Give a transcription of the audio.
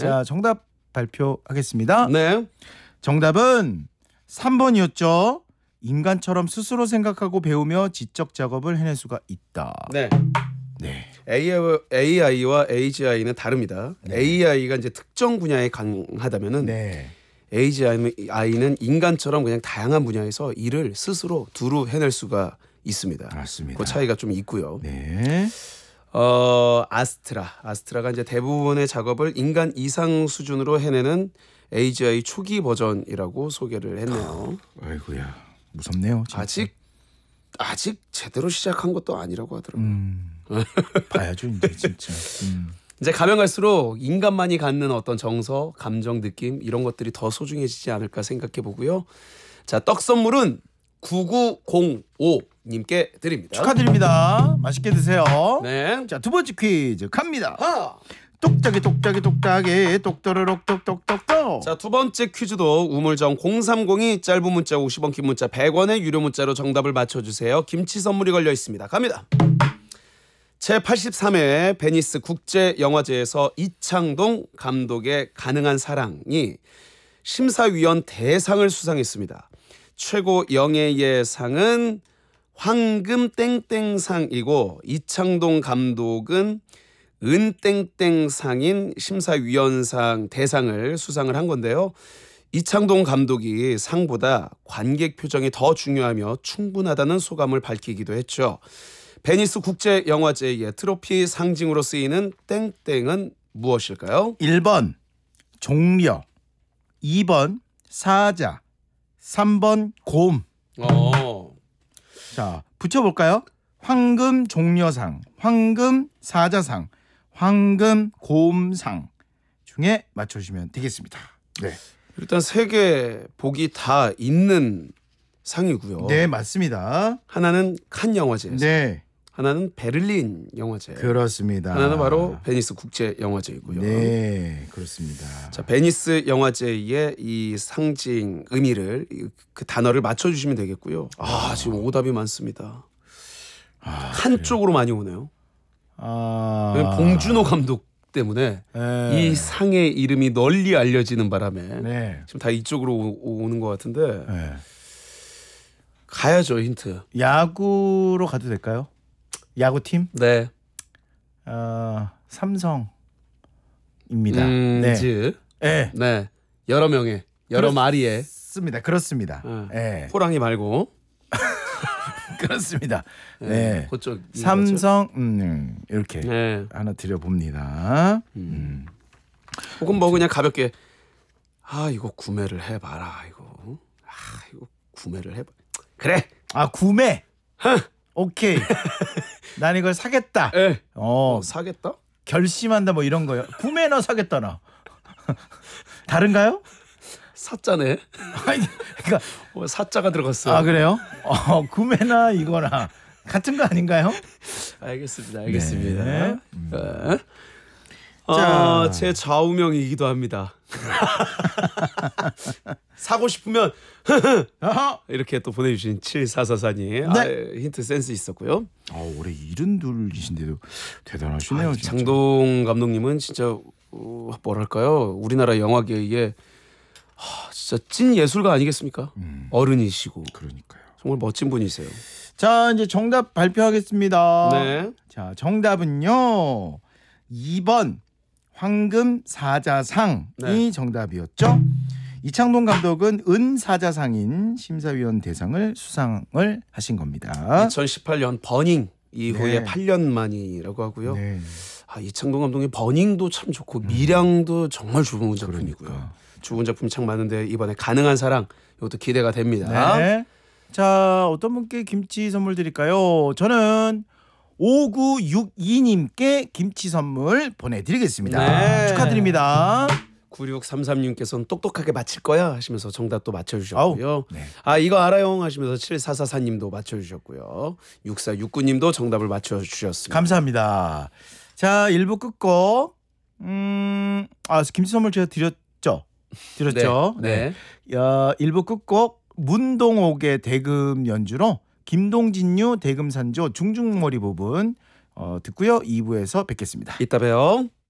자, 정답 발표하겠습니다. 네. 정답은 3번이었죠. 인간처럼 스스로 생각하고 배우며 지적 작업을 해낼 수가 있다. 네. 네. AI와 AGI는 다릅니다. 네. AI가 이제 특정 분야에 강하다면은 네. AGI는 인간처럼 그냥 다양한 분야에서 일을 스스로 두루 해낼 수가 있습니다. 맞습니다. 그 차이가 좀 있고요. 네. 아스트라가 이제 대부분의 작업을 인간 이상 수준으로 해내는 AGI 초기 버전이라고 소개를 했네요. 아이고야, 무섭네요. 진짜. 아직 제대로 시작한 것도 아니라고 하더라고요. 봐야죠 이제 진짜. 이제 가면 갈수록 인간만이 갖는 어떤 정서, 감정, 느낌 이런 것들이 더 소중해지지 않을까 생각해 보고요. 자, 떡 선물은 9905님께 드립니다. 축하드립니다. 맛있게 드세요. 네. 자, 두 번째 퀴즈 갑니다. 하! 똑딱이 똑또르륵 똑똑똑똑. 자, 두 번째 퀴즈도 우물정 030이 짧은 문자 50원, 긴 문자 100원의 유료 문자로 정답을 맞춰주세요. 김치 선물이 걸려 있습니다. 갑니다. 제83회 베니스 국제영화제에서 이창동 감독의 가능한 사랑이 심사위원 대상을 수상했습니다. 최고 영예의 상은 황금 땡땡상이고 이창동 감독은 은땡땡상인 심사위원상 대상을 수상을 한 건데요. 이창동 감독이 상보다 관객 표정이 더 중요하며 충분하다는 소감을 밝히기도 했죠. 베니스 국제영화제의 트로피 상징으로 쓰이는 땡땡은 무엇일까요? 1번 종려, 2번 사자, 3번 곰. 자, 붙여볼까요? 황금 종려상, 황금 사자상, 황금 곰상 중에 맞춰주시면 되겠습니다. 네, 일단 세 개 복이 다 있는 상이고요. 네 맞습니다. 하나는 칸 영화제에서, 네, 하나는 베를린 영화제, 그렇습니다. 하나는 바로 베니스 국제 영화제이고요. 네, 그렇습니다. 자, 베니스 영화제의 이 상징 의미를 그 단어를 맞춰주시면 되겠고요. 지금 오답이 많습니다. 한쪽으로 많이 오네요. 봉준호 감독 때문에 네. 이 상의 이름이 널리 알려지는 바람에 네. 지금 다 이쪽으로 오는 것 같은데 네. 가야죠. 힌트. 야구로 가도 될까요? 야구팀? 네. 삼성입니다. 네. 네. 네. 여러 명의 마리의 그렇습니다. 그렇습니다. 네. 호랑이 말고 그렇습니다. 네. 그쪽 삼성 이렇게 네. 하나 드려봅니다. 혹은 뭐 그냥 가볍게 이거 구매를 해봐라 이거 구매를 해봐. 그래. 구매. 오케이. 난 이걸 사겠다. 네. 사겠다. 결심한다 뭐 이런 거요. 구매나 사겠다 나. 다른가요? 사자네. 그러니까 사자가 들어갔어요. 그래요? 구매나 이거나 같은 거 아닌가요? 알겠습니다. 네. 제 좌우명이기도 합니다. 사고 싶으면 이렇게 또 보내주신 7444님 네. 힌트 센스 있었고요. 올해 72이신데도 대단하시네요. 진짜. 장동 감독님은 진짜 뭐랄까요, 우리나라 영화계의 진짜 찐 예술가 아니겠습니까? 어른이시고 그러니까요. 정말 멋진 분이세요. 자, 이제 정답 발표하겠습니다. 네. 자, 정답은요 2번 황금 사자상이 네. 정답이었죠. 이창동 감독은 은사자상인 심사위원 대상을 수상을 하신 겁니다. 2018년 버닝 이후에 네. 8년 만이라고 하고요. 네. 이창동 감독의 버닝도 참 좋고 미량도 정말 좋은 작품이고요. 그러니까. 좋은 작품이 참 많은데 이번에 가능한 사랑 이것도 기대가 됩니다. 네. 자, 어떤 분께 김치 선물 드릴까요? 저는 5962님께 김치 선물 보내드리겠습니다. 네. 축하드립니다. 9633님께서는 똑똑하게 맞힐 거야 하시면서 정답도 맞춰주셨고요. 네. 이거 알아요 하시면서 7444님도 맞춰주셨고요. 6469님도 정답을 맞춰주셨습니다. 감사합니다. 자, 1부 끝곡 김치 선물 제가 드렸죠? 네. 1부 끝곡 문동옥의 대금 연주로 김동진유 대금산조 중중머리 부분 듣고요. 2부에서 뵙겠습니다. 이따 봬요.